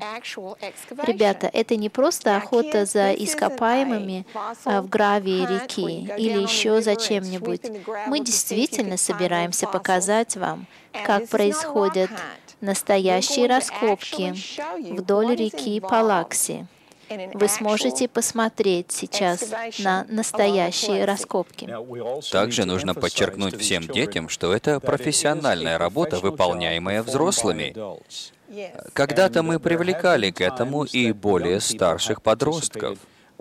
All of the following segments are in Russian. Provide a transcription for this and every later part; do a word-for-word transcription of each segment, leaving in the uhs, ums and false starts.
Ребята, это не просто охота за ископаемыми в гравии реки или еще за чем-нибудь. Мы действительно собираемся показать вам, как происходят настоящие раскопки вдоль реки Палакси. Вы сможете посмотреть сейчас на настоящие раскопки. Также нужно подчеркнуть всем детям, что это профессиональная работа, выполняемая взрослыми. Когда-то мы привлекали к этому и более старших подростков.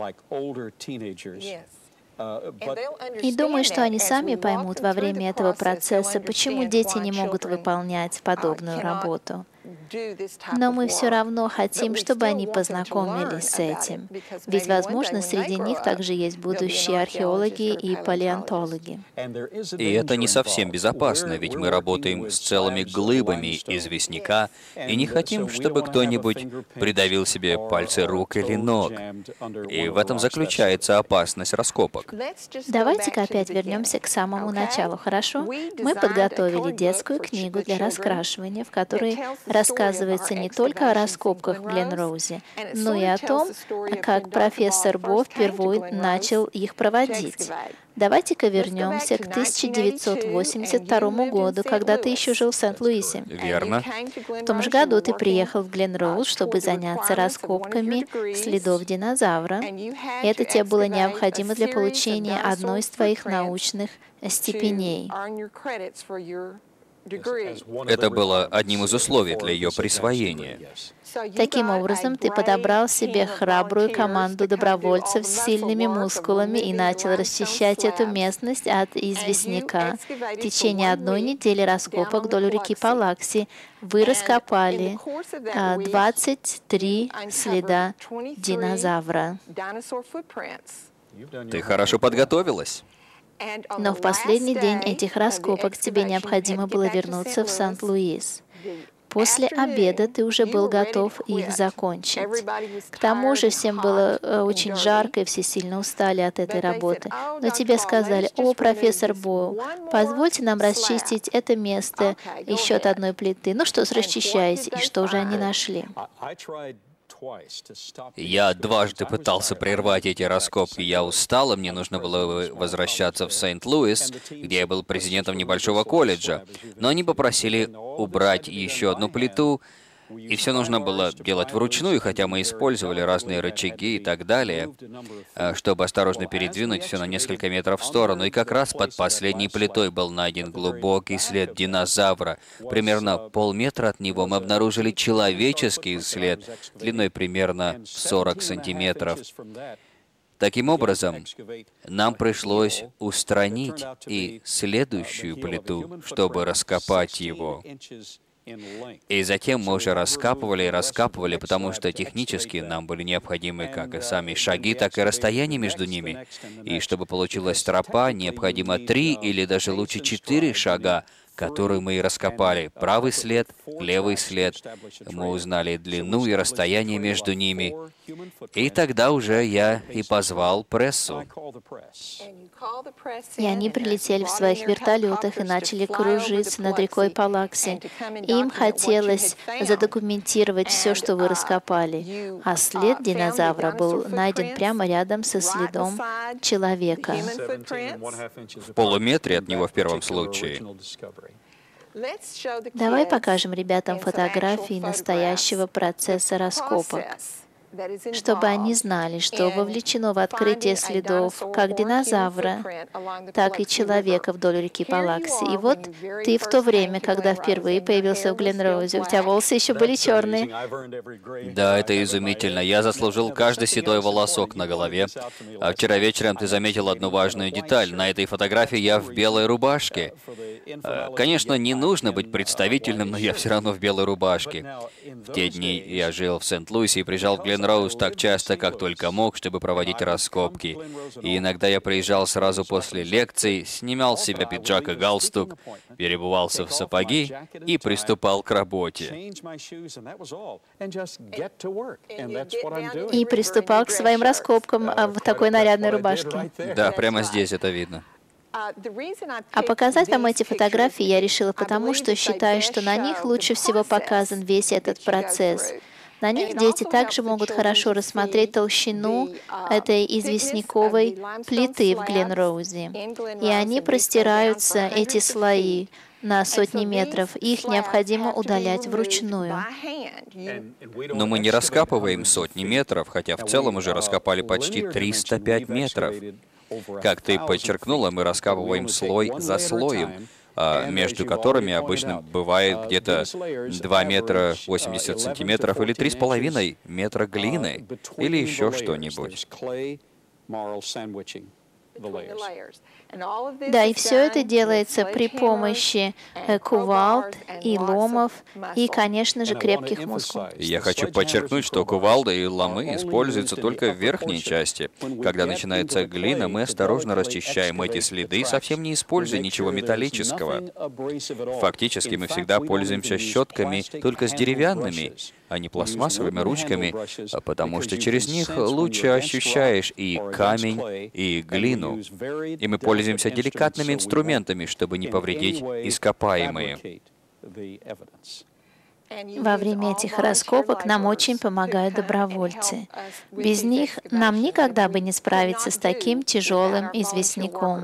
И думаю, что они сами поймут во время этого процесса, почему дети не могут выполнять подобную работу. Но мы все равно хотим, чтобы они познакомились с этим. Ведь, возможно, среди них также есть будущие археологи и палеонтологи. И это не совсем безопасно, ведь мы работаем с целыми глыбами известняка и не хотим, чтобы кто-нибудь придавил себе пальцы рук или ног. И в этом заключается опасность раскопок. Давайте-ка опять вернемся к самому началу, хорошо? Мы подготовили детскую книгу для раскрашивания, в которой рассказывается не только о раскопках в Гленроузе, но и о том, как профессор Бо впервые начал их проводить. Давайте-ка вернемся к тысяча девятьсот восемьдесят второму году, когда ты еще жил в Сент-Луисе. Верно. В том же году ты приехал в Гленроуз, чтобы заняться раскопками следов динозавра. И это тебе было необходимо для получения одной из твоих научных степеней. Это было одним из условий для ее присвоения. Таким образом, ты подобрал себе храбрую команду добровольцев с сильными мускулами и начал расчищать эту местность от известняка. В течение одной недели раскопок вдоль реки Палакси вы раскопали двадцать три следа динозавра. Ты хорошо подготовилась. Но в последний день этих раскопок тебе необходимо было вернуться в Сент-Луис. После обеда ты уже был готов их закончить. К тому же всем было очень жарко, и все сильно устали от этой работы. Но тебе сказали: «О, профессор Бо, позвольте нам расчистить это место еще от одной плиты». Ну что ж, расчищайте. И что же они нашли? Я дважды пытался прервать эти раскопки. Я устал, и мне нужно было возвращаться в Сент-Луис, где я был президентом небольшого колледжа. Но они попросили убрать еще одну плиту, и все нужно было делать вручную, хотя мы использовали разные рычаги и так далее, чтобы осторожно передвинуть все на несколько метров в сторону. И как раз под последней плитой был найден глубокий след динозавра. Примерно полметра от него мы обнаружили человеческий след длиной примерно сорок сантиметров. Таким образом, нам пришлось устранить и следующую плиту, чтобы раскопать его. И затем мы уже раскапывали и раскапывали, потому что технически нам были необходимы как и сами шаги, так и расстояние между ними. И чтобы получилась тропа, необходимо три или даже лучше четыре шага, которые мы и раскопали. Правый след, левый след. Мы узнали длину и расстояние между ними. И тогда уже я и позвал прессу. И они прилетели в своих вертолетах и начали кружиться над рекой Палакси. Им хотелось задокументировать все, что вы раскопали. А след динозавра был найден прямо рядом со следом человека. В полуметре от него в первом случае. Давай покажем ребятам фотографии настоящего процесса раскопок, чтобы они знали, что вовлечено в открытие следов как динозавра, так и человека вдоль реки Палакси. И вот ты в то время, когда впервые появился в Гленроузе, у тебя волосы еще были черные. Да, это изумительно. Я заслужил каждый седой волосок на голове. А вчера вечером ты заметил одну важную деталь. На этой фотографии я в белой рубашке. Конечно, не нужно быть представительным, но я все равно в белой рубашке. В те дни я жил в Сент-Луисе и приезжал в Гленроуз так часто, как только мог, чтобы проводить раскопки. И иногда я приезжал сразу после лекций, снимал с себя пиджак и галстук, переобувался в сапоги и приступал к работе. И приступал к своим раскопкам в такой нарядной рубашке. Да, прямо здесь это видно. А показать вам эти фотографии я решила потому, что считаю, что на них лучше всего показан весь этот процесс. На них дети также могут хорошо рассмотреть толщину этой известняковой плиты в Гленроузе. И они простираются, эти слои, на сотни метров. Их необходимо удалять вручную. Но мы не раскапываем сотни метров, хотя в целом уже раскопали почти триста пять метров. Как ты подчеркнула, мы раскапываем слой за слоем, а, между которыми обычно бывает где-то два метра восемьдесят сантиметров или три с половиной метра глины, или еще что-нибудь. Да, и все это делается при помощи э, кувалд и ломов и, конечно же, крепких мускулов. Я хочу подчеркнуть, что кувалда и ломы используются только в верхней части. Когда начинается глина, мы осторожно расчищаем эти следы, совсем не используя ничего металлического. Фактически мы всегда пользуемся щетками только с деревянными, а не пластмассовыми ручками, потому что через них лучше ощущаешь и камень, и глину. И мы пользуемся деликатными инструментами, чтобы не повредить ископаемые. Во время этих раскопок нам очень помогают добровольцы. Без них нам никогда бы не справиться с таким тяжелым известняком.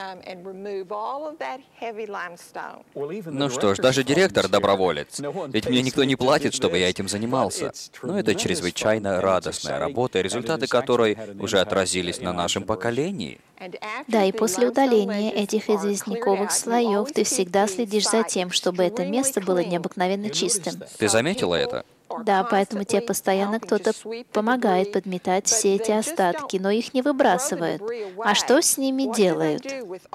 Ну что ж, даже директор доброволец. Ведь мне никто не платит, чтобы я этим занимался. Но это чрезвычайно радостная работа, результаты которой уже отразились на нашем поколении. Да, и после удаления этих известняковых слоев ты всегда следишь за тем, чтобы это место было необыкновенно чистым. Ты заметила это? Да, поэтому тебе постоянно кто-то помогает подметать все эти остатки, но их не выбрасывают. А что с ними делают?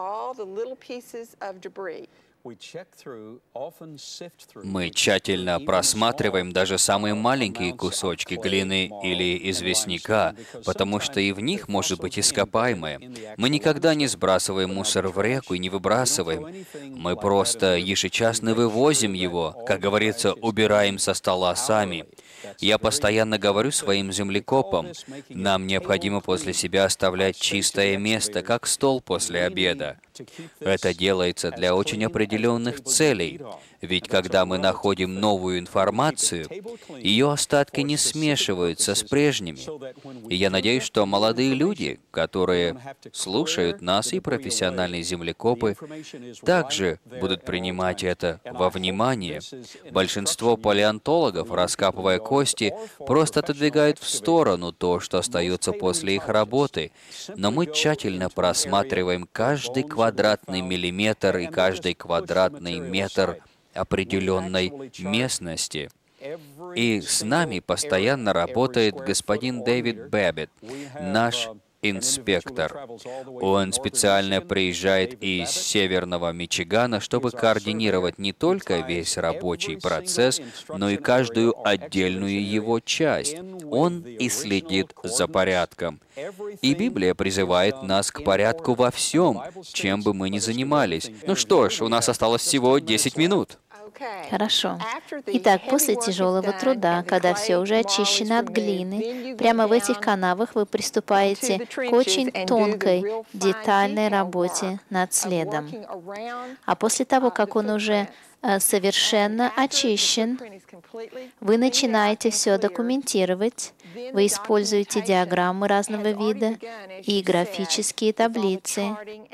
Мы тщательно просматриваем даже самые маленькие кусочки глины или известняка, потому что и в них может быть ископаемое. Мы никогда не сбрасываем мусор в реку и не выбрасываем. Мы просто ежечасно вывозим его, как говорится, убираем со стола сами. Я постоянно говорю своим землекопам, нам необходимо после себя оставлять чистое место, как стол после обеда. Это делается для очень определенных целей, ведь когда мы находим новую информацию, ее остатки не смешиваются с прежними. И я надеюсь, что молодые люди, которые слушают нас, и профессиональные землекопы, также будут принимать это во внимание. Большинство палеонтологов, раскапывая кости, просто отодвигают в сторону то, что остается после их работы, но мы тщательно просматриваем каждый квадратный миллиметр и каждый квадратный метр определенной местности. И с нами постоянно работает господин Дэвид Бэббит, наш инспектор. Он специально приезжает из северного Мичигана, чтобы координировать не только весь рабочий процесс, но и каждую отдельную его часть. Он и следит за порядком. И Библия призывает нас к порядку во всем, чем бы мы ни занимались. Ну что ж, у нас осталось всего десять минут. Хорошо. Итак, после тяжелого труда, когда все уже очищено от глины, прямо в этих канавах вы приступаете к очень тонкой, детальной работе над следом. А после того, как он уже э, совершенно очищен, вы начинаете все документировать. Вы используете диаграммы разного вида и графические таблицы.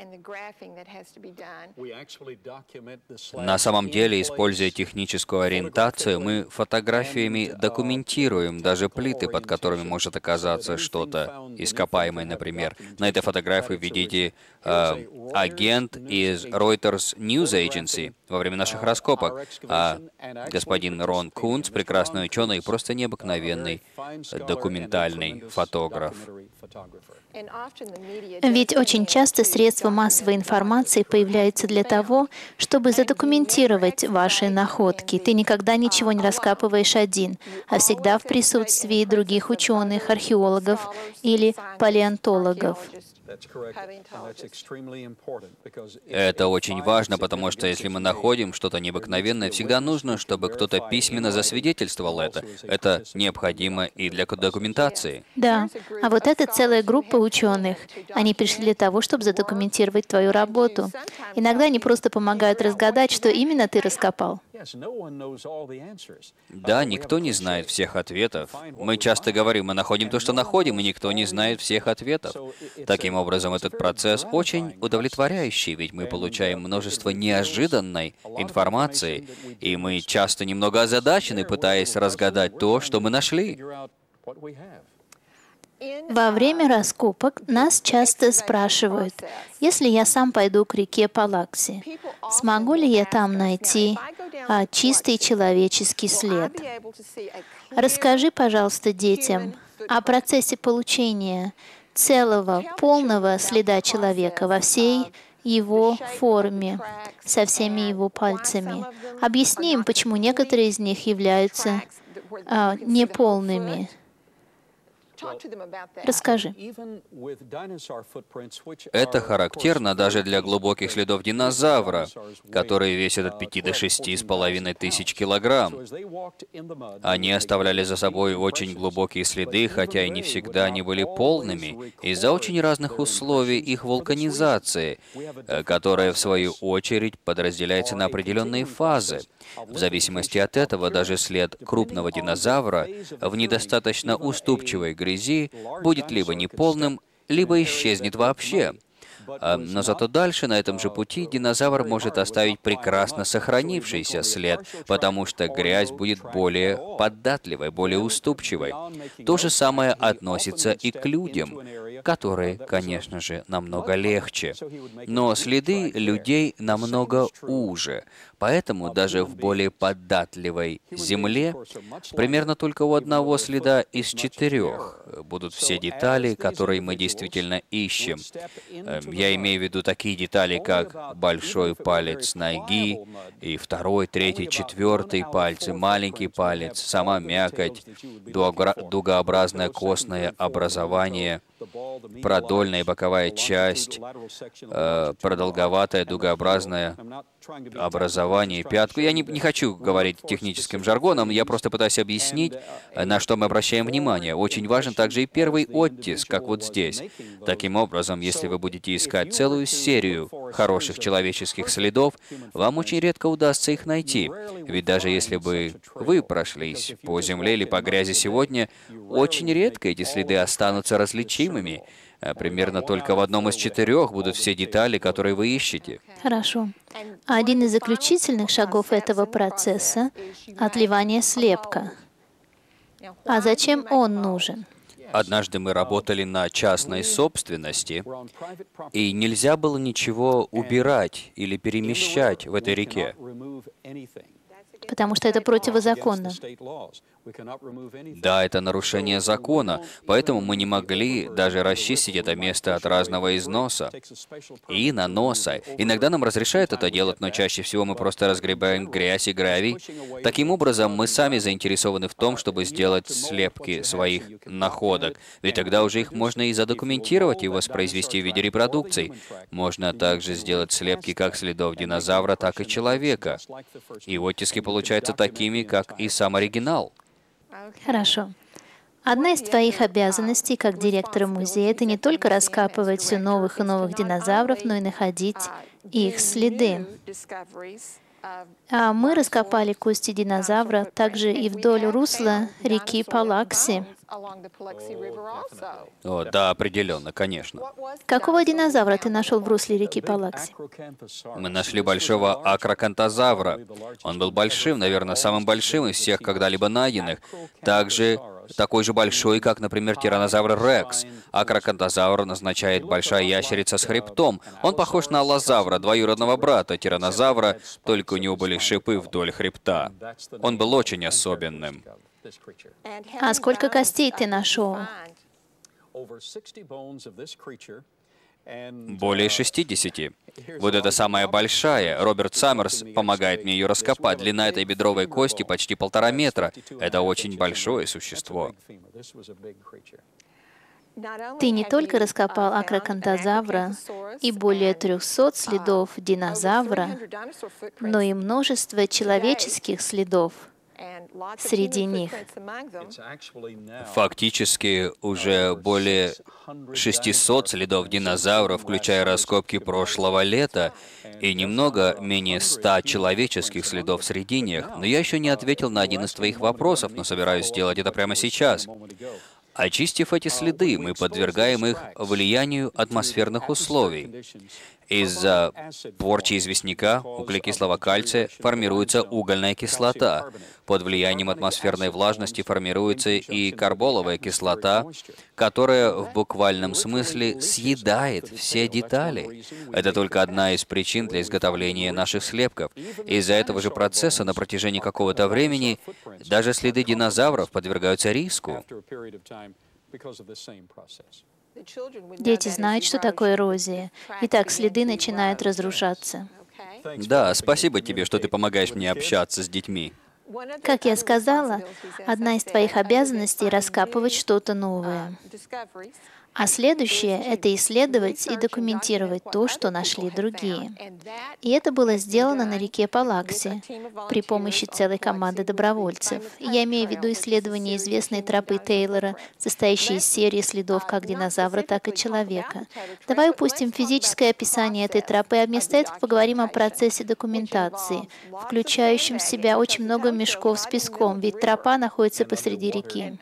На самом деле, используя техническую ориентацию, мы фотографиями документируем даже плиты, под которыми может оказаться что-то ископаемое, например. На этой фотографии видите э, агент из Reuters News Agency во время наших раскопок, а господин Рон Кунц, прекрасный ученый, просто необыкновенный документальный фотограф. Ведь очень часто средства массовой информации появляются для того, чтобы задокументировать ваши находки. Ты никогда ничего не раскапываешь один, а всегда в присутствии других ученых, археологов или палеонтологов. Это очень важно, потому что если мы находим что-то необыкновенное, всегда нужно, чтобы кто-то письменно засвидетельствовал это. Это необходимо и для документации. Да, а вот это целая группа ученых. Они пришли для того, чтобы задокументировать твою работу. Иногда они просто помогают разгадать, что именно ты раскопал. Да, никто не знает всех ответов. Мы часто говорим, мы находим то, что находим, и никто не знает всех ответов. Таким образом, этот процесс очень удовлетворяющий, ведь мы получаем множество неожиданной информации, и мы часто немного озадачены, пытаясь разгадать то, что мы нашли. Во время раскопок нас часто спрашивают, если я сам пойду к реке Палакси, смогу ли я там найти а, чистый человеческий след? Расскажи, пожалуйста, детям о процессе получения целого, полного следа человека во всей его форме, со всеми его пальцами. Объясни им, почему некоторые из них являются а, неполными. Расскажи. Это характерно даже для глубоких следов динозавра, которые весят от пяти до шести с половиной тысяч килограмм. Они оставляли за собой очень глубокие следы, хотя и не всегда они были полными, из-за очень разных условий их вулканизации, которая, в свою очередь, подразделяется на определенные фазы. В зависимости от этого, даже след крупного динозавра в недостаточно уступчивой грязи будет либо неполным, либо исчезнет вообще. А, Но зато дальше, на этом же пути, динозавр может оставить прекрасно сохранившийся след, потому что грязь будет более податливой, более уступчивой. То же самое относится и к людям, которые, конечно же, намного легче. Но следы людей намного уже. Поэтому даже в более податливой земле примерно только у одного следа из четырех будут все детали, которые мы действительно ищем. Я имею в виду такие детали, как большой палец ноги, и второй, третий, четвертый пальцы, маленький палец, сама мякоть, дугообразное костное образование, продольная и боковая часть, э, продолговатое дугообразное образование, пятку. Я не, не хочу говорить техническим жаргоном, я просто пытаюсь объяснить, на что мы обращаем внимание. Очень важен также и первый оттиск, как вот здесь. Таким образом, если вы будете искать целую серию хороших человеческих следов, вам очень редко удастся их найти. Ведь даже если бы вы прошлись по земле или по грязи сегодня, очень редко эти следы останутся различимыми. Примерно только в одном из четырех будут все детали, которые вы ищете. Хорошо. Один из заключительных шагов этого процесса — отливание слепка. А зачем он нужен? Однажды мы работали на частной собственности, и нельзя было ничего убирать или перемещать в этой реке. Потому что это противозаконно. Да, это нарушение закона, поэтому мы не могли даже расчистить это место от разного износа и наноса. Иногда нам разрешают это делать, но чаще всего мы просто разгребаем грязь и гравий. Таким образом, мы сами заинтересованы в том, чтобы сделать слепки своих находок, ведь тогда уже их можно и задокументировать и воспроизвести в виде репродукций. Можно также сделать слепки как следов динозавра, так и человека. И оттиски получаются такими, как и сам оригинал. Хорошо. Одна из твоих обязанностей как директора музея — это не только раскапывать все новых и новых динозавров, но и находить их следы. А мы раскопали кости динозавра также и вдоль русла реки Палакси. О, да, определенно, конечно. Какого динозавра ты нашел в русле реки Палакси? Мы нашли большого акрокантозавра. Он был большим, наверное, самым большим из всех когда-либо найденных. Также такой же большой, как, например, тираннозавр Рекс. Акрокантозавр означает «большая ящерица с хребтом». Он похож на аллозавра, двоюродного брата тираннозавра, только у него были шипы вдоль хребта. Он был очень особенным. А сколько костей ты нашел? Более шестидесяти. Вот это самая большая. Роберт Саммерс помогает мне ее раскопать. Длина этой бедровой кости почти полтора метра. Это очень большое существо. Ты не только раскопал акрокантозавра и более трехсот следов динозавра, но и множество человеческих следов, среди них. Фактически уже более шестисот следов динозавров, включая раскопки прошлого лета, и немного менее ста человеческих следов среди них. Но я еще не ответил на один из твоих вопросов, но собираюсь сделать это прямо сейчас. Очистив эти следы, мы подвергаем их влиянию атмосферных условий. Из-за порчи известняка, углекислого кальция, формируется угольная кислота. Под влиянием атмосферной влажности формируется и карболовая кислота, которая в буквальном смысле съедает все детали. Это только одна из причин для изготовления наших слепков. Из-за этого же процесса на протяжении какого-то времени даже следы динозавров подвергаются риску. Дети знают, что такое эрозия. Итак, следы начинают разрушаться. Да, спасибо тебе, что ты помогаешь мне общаться с детьми. Как я сказала, одна из твоих обязанностей — раскапывать что-то новое. А следующее — это исследовать и документировать то, что нашли другие. И это было сделано на реке Палакси при помощи целой команды добровольцев. Я имею в виду исследование известной тропы Тейлора, состоящей из серии следов как динозавра, так и человека. Давай упустим физическое описание этой тропы, а вместо этого поговорим о процессе документации, включающем в себя очень много мешков с песком, ведь тропа находится посреди реки.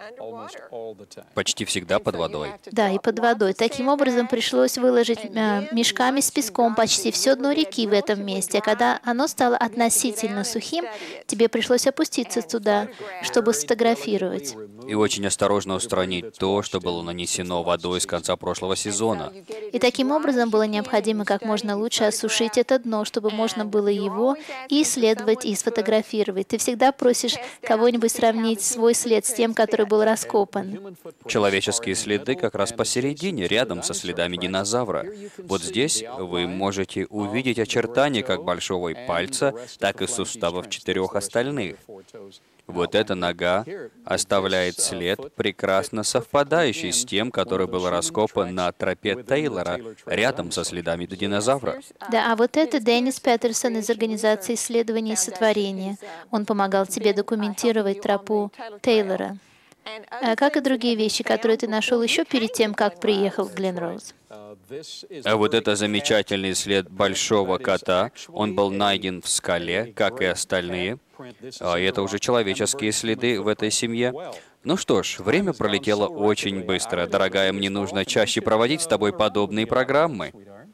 Почти всегда под водой. Да, и под водой. Таким образом, пришлось выложить э, мешками с песком почти все дно реки в этом месте. А когда оно стало относительно сухим, тебе пришлось опуститься туда, чтобы сфотографировать. И очень осторожно устранить то, что было нанесено водой с конца прошлого сезона. И таким образом было необходимо как можно лучше осушить это дно, чтобы можно было его и исследовать, и сфотографировать. Ты всегда просишь кого-нибудь сравнить свой след с тем, который был раскопан. Человеческие следы как раз посередине, рядом со следами динозавра. Вот здесь вы можете увидеть очертания как большого пальца, так и суставов четырех остальных. Вот эта нога оставляет след, прекрасно совпадающий с тем, который был раскопан на тропе Тейлора, рядом со следами динозавра. Да, а вот это Деннис Петерсон из Организации исследований сотворения. Он помогал тебе документировать тропу Тейлора. Как и другие вещи, которые ты нашел еще перед тем, как приехал в Гленроуз. А вот это замечательный след большого кота. Он был найден в скале, как и остальные. А это уже человеческие следы в этой семье. Ну что ж, время пролетело очень быстро. Дорогая, мне нужно чаще проводить с тобой подобные программы.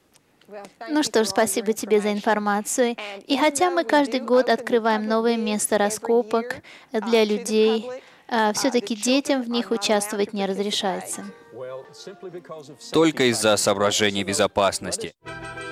Ну что ж, спасибо тебе за информацию. И хотя мы каждый год открываем новое место раскопок для людей, все-таки детям в них участвовать не разрешается. Только из-за соображений безопасности.